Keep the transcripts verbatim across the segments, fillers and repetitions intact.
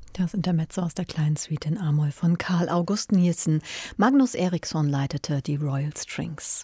Das Intermezzo aus der kleinen Suite in A-Moll von Carl August Nielsen. Magnus Eriksson leitete die Royal Strings.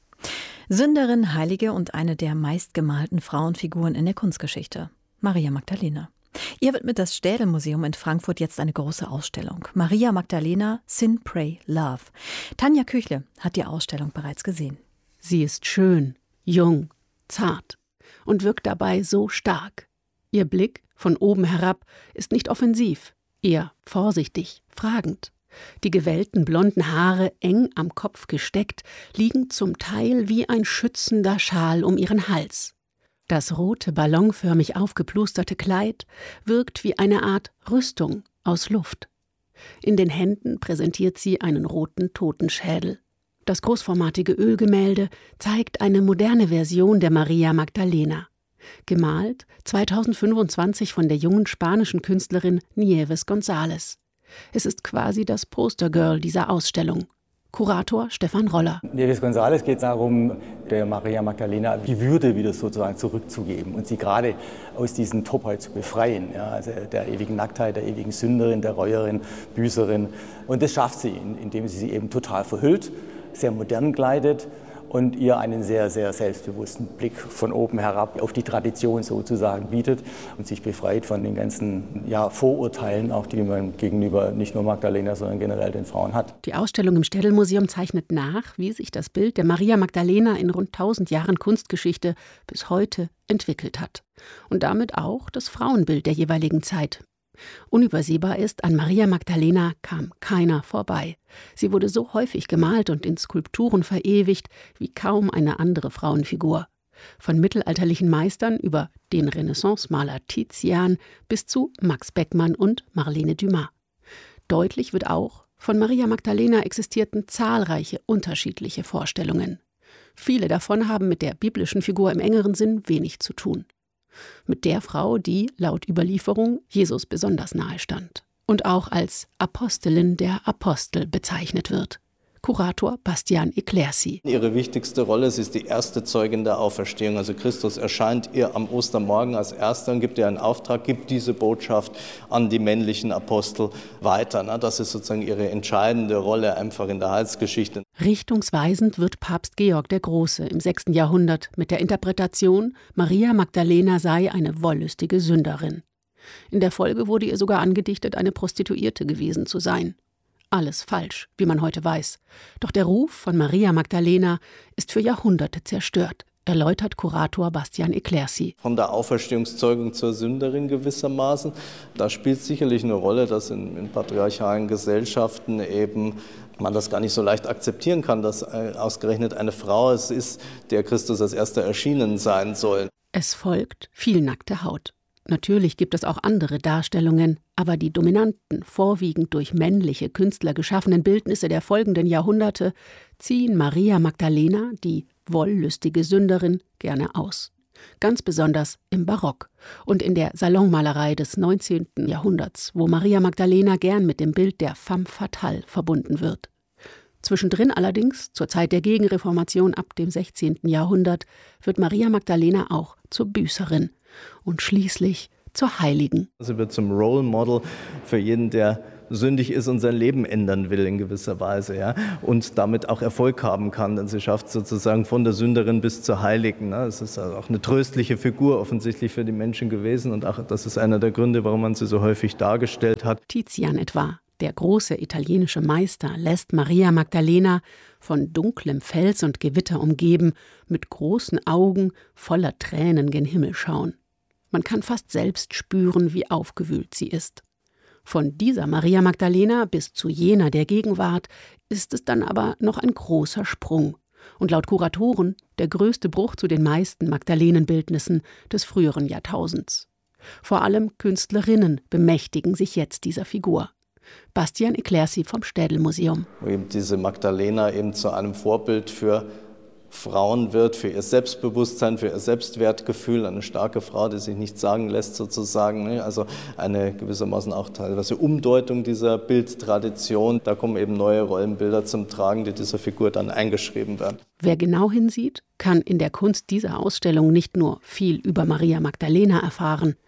Sünderin, Heilige und eine der meistgemalten Frauenfiguren in der Kunstgeschichte. Maria Magdalena. Ihr widmet das Städelmuseum in Frankfurt jetzt eine große Ausstellung. Maria Magdalena, Sin, Pray, Love. Tanja Küchle hat die Ausstellung bereits gesehen. Sie ist schön, jung, zart und wirkt dabei so stark. Ihr Blick von oben herab ist nicht offensiv, eher vorsichtig, fragend. Die gewellten blonden Haare, eng am Kopf gesteckt, liegen zum Teil wie ein schützender Schal um ihren Hals. Das rote, ballonförmig aufgeplusterte Kleid wirkt wie eine Art Rüstung aus Luft. In den Händen präsentiert sie einen roten Totenschädel. Das großformatige Ölgemälde zeigt eine moderne Version der Maria Magdalena. Gemalt zweitausendfünfundzwanzig von der jungen spanischen Künstlerin Nieves González. Es ist quasi das Postergirl dieser Ausstellung. Kurator Stefan Roller. Nieves González geht es darum, der Maria Magdalena die Würde wieder sozusagen zurückzugeben und sie gerade aus diesem Topoi zu befreien. Ja, also der ewigen Nacktheit, der ewigen Sünderin, der Räuerin, Büßerin. Und das schafft sie, indem sie sie eben total verhüllt, sehr modern kleidet und ihr einen sehr, sehr selbstbewussten Blick von oben herab auf die Tradition sozusagen bietet und sich befreit von den ganzen ja, Vorurteilen, auch die man gegenüber nicht nur Magdalena, sondern generell den Frauen hat. Die Ausstellung im Städelmuseum zeichnet nach, wie sich das Bild der Maria Magdalena in rund tausend Jahren Kunstgeschichte bis heute entwickelt hat. Und damit auch das Frauenbild der jeweiligen Zeit. Unübersehbar ist, an Maria Magdalena kam keiner vorbei. Sie wurde so häufig gemalt und in Skulpturen verewigt wie kaum eine andere Frauenfigur. Von mittelalterlichen Meistern über den Renaissance-Maler Tizian bis zu Max Beckmann und Marlene Dumas. Deutlich wird auch, von Maria Magdalena existierten zahlreiche unterschiedliche Vorstellungen. Viele davon haben mit der biblischen Figur im engeren Sinn wenig zu tun. Mit der Frau, die, laut Überlieferung, Jesus besonders nahe stand und auch als Apostelin der Apostel bezeichnet wird. Kurator Bastian Eclaircy. Ihre wichtigste Rolle, sie ist die erste Zeugin der Auferstehung. Also Christus erscheint ihr am Ostermorgen als Erster und gibt ihr einen Auftrag, gibt diese Botschaft an die männlichen Apostel weiter. Das ist sozusagen ihre entscheidende Rolle einfach in der Heilsgeschichte. Richtungsweisend wird Papst Georg der Große im sechsten Jahrhundert mit der Interpretation, Maria Magdalena sei eine wollüstige Sünderin. In der Folge wurde ihr sogar angedichtet, eine Prostituierte gewesen zu sein. Alles falsch, wie man heute weiß. Doch der Ruf von Maria Magdalena ist für Jahrhunderte zerstört, erläutert Kurator Bastian Eclaircy. Von der Auferstehungszeugung zur Sünderin gewissermaßen. Da spielt sicherlich eine Rolle, dass in, in patriarchalen Gesellschaften eben man das gar nicht so leicht akzeptieren kann, dass ausgerechnet eine Frau es ist, der Christus als Erster erschienen sein soll. Es folgt viel nackte Haut. Natürlich gibt es auch andere Darstellungen, aber die dominanten, vorwiegend durch männliche Künstler geschaffenen Bildnisse der folgenden Jahrhunderte ziehen Maria Magdalena, die wollüstige Sünderin, gerne aus. Ganz besonders im Barock und in der Salonmalerei des neunzehnten Jahrhunderts, wo Maria Magdalena gern mit dem Bild der femme fatale verbunden wird. Zwischendrin allerdings, zur Zeit der Gegenreformation ab dem sechzehnten Jahrhundert, wird Maria Magdalena auch zur Büßerin und schließlich zur Heiligen. Sie wird zum Role Model für jeden, der sündig ist und sein Leben ändern will in gewisser Weise, ja, und damit auch Erfolg haben kann, denn sie schafft sozusagen von der Sünderin bis zur Heiligen. Ne? Es ist also auch eine tröstliche Figur offensichtlich für die Menschen gewesen und auch das ist einer der Gründe, warum man sie so häufig dargestellt hat. Tizian etwa, der große italienische Meister, lässt Maria Magdalena von dunklem Fels und Gewitter umgeben, mit großen Augen voller Tränen gen Himmel schauen. Man kann fast selbst spüren, wie aufgewühlt sie ist. Von dieser Maria Magdalena bis zu jener der Gegenwart ist es dann aber noch ein großer Sprung. Und laut Kuratoren der größte Bruch zu den meisten Magdalenenbildnissen des früheren Jahrtausends. Vor allem Künstlerinnen bemächtigen sich jetzt dieser Figur. Bastian Eclaircy vom Städelmuseum. Wo eben diese Magdalena eben zu einem Vorbild für Frauen wird, für ihr Selbstbewusstsein, für ihr Selbstwertgefühl, eine starke Frau, die sich nichts sagen lässt sozusagen, also eine gewissermaßen auch teilweise Umdeutung dieser Bildtradition. Da kommen eben neue Rollenbilder zum Tragen, die dieser Figur dann eingeschrieben werden. Wer genau hinsieht, kann in der Kunst dieser Ausstellung nicht nur viel über Maria Magdalena erfahren,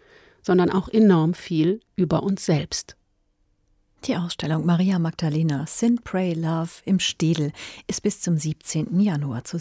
sondern auch enorm viel über uns selbst. Die Ausstellung Maria Magdalena Sin, Pray, Love im Städel ist bis zum siebzehnten Januar zu